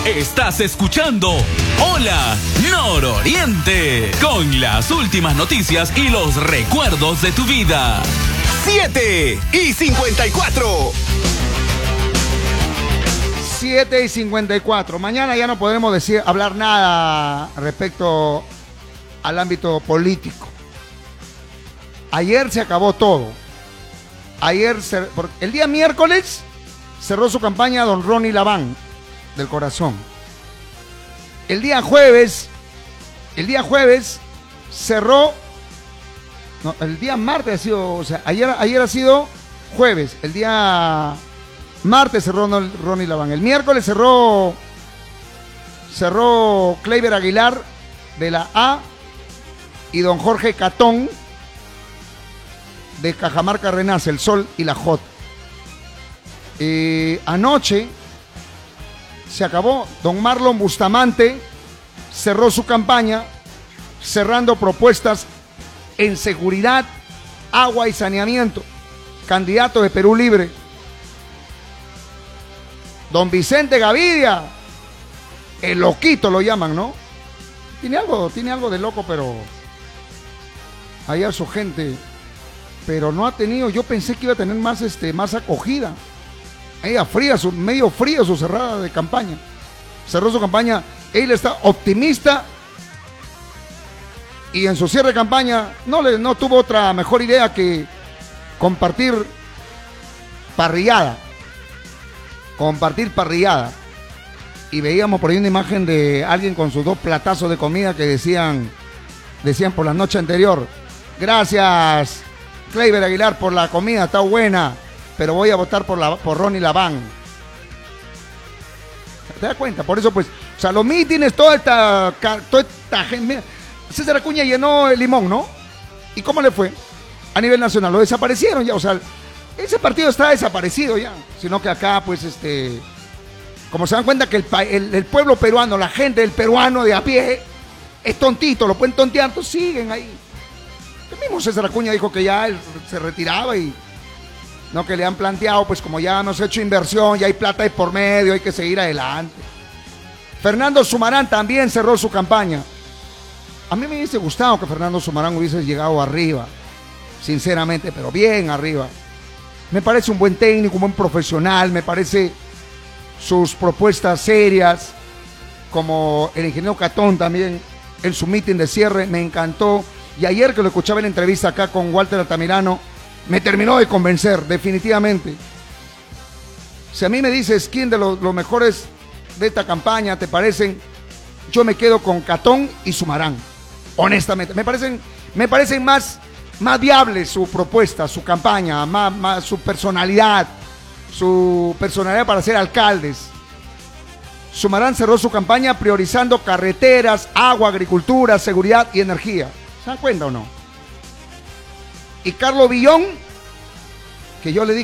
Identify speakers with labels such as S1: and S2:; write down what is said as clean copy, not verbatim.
S1: Estás escuchando Hola Nororiente, con las últimas noticias y los recuerdos de tu vida.
S2: 7:54.
S3: 7:54. Mañana ya no podremos hablar nada respecto al ámbito político. Ayer se acabó todo. El día miércoles cerró su campaña don Ronnie Laván, del Corazón. El día jueves cerró. No, el día martes ha sido, o sea, ayer ha sido jueves. El día martes cerró Ronnie Laván. El miércoles cerró Kleiber Aguilar de la A y don Jorge Catón de Cajamarca Renace, el Sol y la J. Anoche se acabó. Don Marlon Bustamante cerró su campaña, cerrando propuestas en seguridad, agua y saneamiento. Candidato de Perú Libre. Don Vicente Gavidia, el loquito lo llaman, ¿no? Tiene algo de loco, pero allá su gente, pero no ha tenido. Yo pensé que iba a tener más acogida. Medio fría su cerrada de campaña. Cerró su campaña, él está optimista y en su cierre de campaña no tuvo otra mejor idea que compartir parrillada. Y veíamos por ahí una imagen de alguien con sus 2 platazos de comida que decían por la noche anterior: gracias Kleiber Aguilar por la comida, está buena, pero voy a votar por Ronnie Laván. ¿Te das cuenta? Por eso, pues, o sea, los mítines, toda esta gente. César Acuña llenó el Limón, ¿no? ¿Y cómo le fue? A nivel nacional, lo desaparecieron ya, o sea, ese partido está desaparecido ya, sino que acá, pues, como se dan cuenta que el pueblo peruano, la gente del peruano de a pie, es tontito, lo pueden tontear, entonces siguen ahí. El mismo César Acuña dijo que ya él se retiraba y no, que le han planteado, pues como ya hemos hecho inversión, ya hay plata de por medio, hay que seguir adelante. Fernando Sumarán también cerró su campaña. A mí me hubiese gustado que Fernando Sumarán hubiese llegado arriba, sinceramente, pero bien arriba. Me parece un buen técnico, un buen profesional, me parece sus propuestas serias, como el ingeniero Catón también, en su meeting de cierre, me encantó. Y ayer que lo escuchaba en la entrevista acá con Walter Altamirano, me terminó de convencer, definitivamente. Si a mí me dices quién de los mejores de esta campaña te parecen, yo me quedo con Catón y Sumarán, honestamente. Me parecen más viables su propuesta, su campaña, más su personalidad para ser alcaldes. Sumarán cerró su campaña priorizando carreteras, agua, agricultura, seguridad y energía. ¿Se dan cuenta o no? Y Carlos Villón, que yo le dije